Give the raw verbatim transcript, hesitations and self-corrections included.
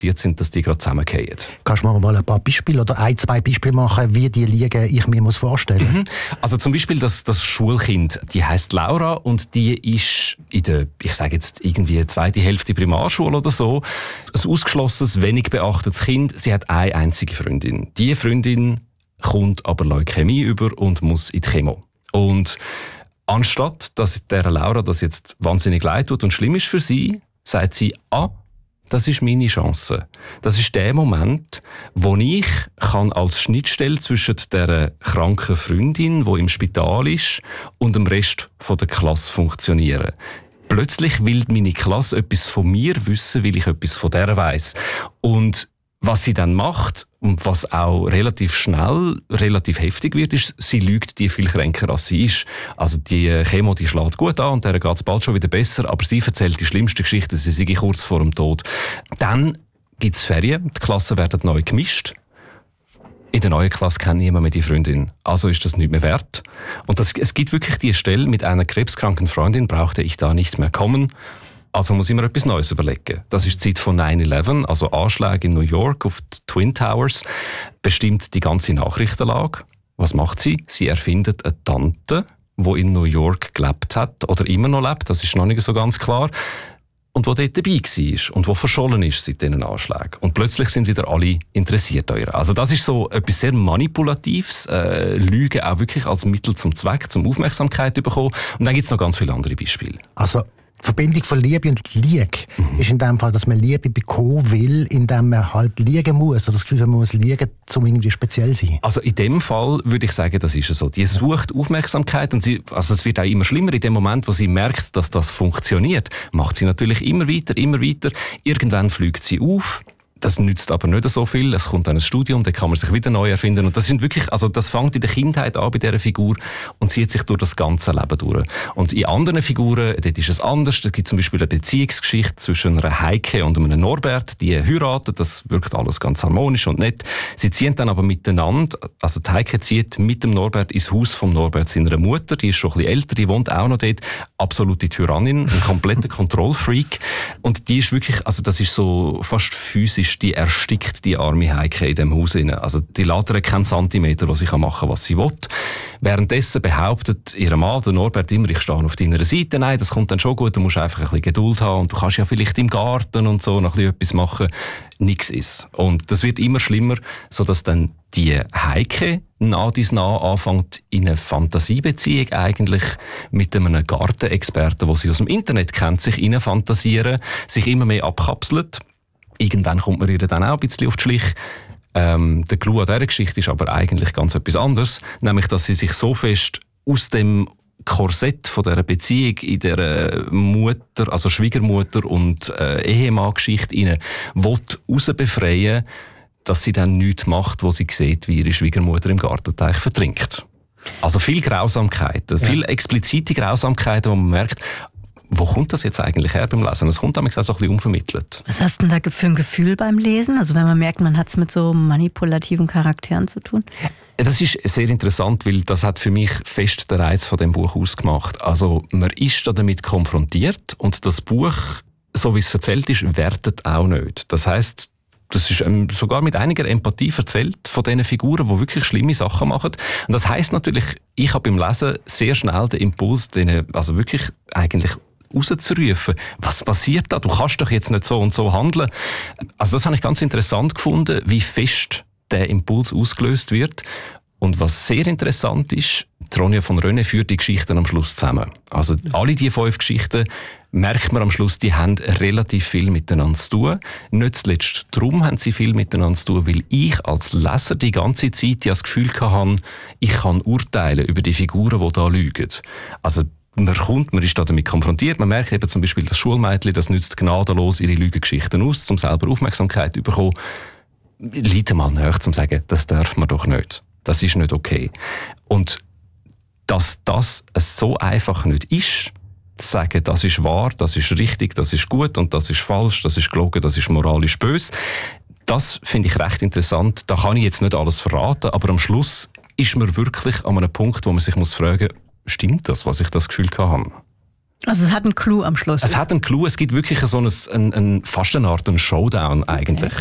sind, dass die gerade zusammenfallen. Kannst du mir mal ein paar Beispiele oder ein, zwei Beispiele machen, wie die Liegen ich mir muss vorstellen? Mhm. Also zum Beispiel das, das Schulkind, die heisst Laura und die ist in der, ich sage jetzt irgendwie zweite Hälfte Primarschule oder so, ein ausgeschlossenes, wenig beachtetes Kind. Sie hat eine einzige Freundin. Die Freundin kommt aber Leukämie über und muss in die Chemo. Und anstatt, dass der Laura das jetzt wahnsinnig leid tut und schlimm ist für sie, sagt sie, ah, das ist meine Chance. Das ist der Moment, wo ich kann als Schnittstelle zwischen der kranken Freundin, die im Spital ist, und dem Rest der Klasse funktionieren. Plötzlich will meine Klasse etwas von mir wissen, weil ich etwas von der weiss. Und was sie dann macht und was auch relativ schnell, relativ heftig wird, ist, sie lügt die viel kränker als sie ist. Also die Chemo, die schlägt gut an und der geht es bald schon wieder besser, aber sie erzählt die schlimmste Geschichte, sie sei kurz vor dem Tod. Dann gibt es Ferien, die Klassen werden neu gemischt. In der neuen Klasse kennt niemand mehr die Freundin. Also ist das nicht mehr wert. Und das, es gibt wirklich die Stelle, mit einer krebskranken Freundin brauchte ich da nicht mehr kommen. Also muss ich mir etwas Neues überlegen. Das ist die Zeit von nine eleven, also Anschläge in New York auf die Twin Towers, bestimmt die ganze Nachrichtenlage. Was macht sie? Sie erfindet eine Tante, die in New York gelebt hat oder immer noch lebt, das ist noch nicht so ganz klar, und die dort dabei war und die verschollen ist seit diesen Anschlägen. Und plötzlich sind wieder alle interessiert an ihr. Also das ist so etwas sehr Manipulatives, äh, Lügen auch wirklich als Mittel zum Zweck, zum Aufmerksamkeit zu bekommen. Und dann gibt es noch ganz viele andere Beispiele. Also die Verbindung von Liebe und Lüge mhm. ist in dem Fall, dass man Liebe bekommen will, indem man halt liegen muss. Oder das Gefühl, man muss liegen, um irgendwie speziell zu sein. Also in dem Fall würde ich sagen, das ist so. Die sucht Aufmerksamkeit und sie, also es wird auch immer schlimmer. In dem Moment, wo sie merkt, dass das funktioniert, macht sie natürlich immer weiter, immer weiter. Irgendwann fliegt sie auf. Das nützt aber nicht so viel. Es kommt dann ein Studium, da kann man sich wieder neu erfinden. Und das sind wirklich, also das fängt in der Kindheit an bei dieser Figur und zieht sich durch das ganze Leben durch. Und in anderen Figuren, dort ist es anders. Es gibt zum Beispiel eine Beziehungsgeschichte zwischen einer Heike und einem Norbert. Die heiraten, das wirkt alles ganz harmonisch und nett. Sie ziehen dann aber miteinander, also die Heike zieht mit dem Norbert ins Haus von Norbert seiner Mutter. Die ist schon ein bisschen älter, die wohnt auch noch dort. Absolute Tyrannin, ein kompletter Kontrollfreak. Und die ist wirklich, also das ist so fast physisch, die erstickt die arme Heike in diesem Haus. Also die lässt ihr keinen Zentimeter, was sie machen kann, was sie will. Währenddessen behauptet ihr Mann, der Norbert, immer, ich stehe auf deiner Seite. Nein, das kommt dann schon gut, du musst einfach ein bisschen Geduld haben und du kannst ja vielleicht im Garten und so noch ein bisschen etwas machen. Nichts ist. Und das wird immer schlimmer, sodass dann die Heike nah dies nah anfängt, in eine Fantasiebeziehung eigentlich mit einem Gartenexperten, den sie aus dem Internet kennt, sich rein fantasieren, sich immer mehr abkapselt. Irgendwann kommt man ihr dann auch ein bisschen auf die Schliche. Ähm, der Clou an dieser Geschichte ist aber eigentlich ganz etwas anderes. Nämlich, dass sie sich so fest aus dem Korsett von dieser Beziehung in der Mutter, also Schwiegermutter und äh, Ehemann-Geschichte rein will rausbefreien, dass sie dann nichts macht, wo sie sieht, wie ihre Schwiegermutter im Gartenteich vertrinkt. Also viel Grausamkeiten, ja. Viel explizite Grausamkeiten, wo man merkt, wo kommt das jetzt eigentlich her beim Lesen? Es kommt damit auch so ein bisschen unvermittelt. Was hast du denn da für ein Gefühl beim Lesen? Also wenn man merkt, man hat es mit so manipulativen Charakteren zu tun? Das ist sehr interessant, weil das hat für mich fest den Reiz von dem Buch ausgemacht. Also man ist da damit konfrontiert und das Buch, so wie es erzählt ist, wertet auch nicht. Das heisst, das ist ähm, sogar mit einiger Empathie erzählt von diesen Figuren, die wirklich schlimme Sachen machen. Und das heisst natürlich, ich habe beim Lesen sehr schnell den Impuls, denen, also wirklich eigentlich rauszurufen. Was passiert da? Du kannst doch jetzt nicht so und so handeln. Also das habe ich ganz interessant gefunden, wie fest der Impuls ausgelöst wird. Und was sehr interessant ist, Ronja von Rönne führt die Geschichten am Schluss zusammen. Also alle die fünf Geschichten merkt man am Schluss, die haben relativ viel miteinander zu tun. Nicht zuletzt darum haben sie viel miteinander zu tun, weil ich als Leser die ganze Zeit das Gefühl hatte, ich kann urteilen über die Figuren, die da lügen. Also man kommt, man ist da damit konfrontiert, man merkt eben zum Beispiel, das Schulmädchen, das nützt gnadenlos ihre Lügengeschichten aus, um selber Aufmerksamkeit zu bekommen. Leute mal nach, um zu sagen, das darf man doch nicht. Das ist nicht okay. Und dass das so einfach nicht ist, zu sagen, das ist wahr, das ist richtig, das ist gut und das ist falsch, das ist gelogen, das ist moralisch böse, das finde ich recht interessant. Da kann ich jetzt nicht alles verraten, aber am Schluss ist man wirklich an einem Punkt, wo man sich muss fragen, stimmt das, was ich das Gefühl hatte? Also es hat einen Clou am Schluss. Es hat einen Clou, es gibt wirklich so ein, ein, ein, fast eine Art einen Showdown eigentlich.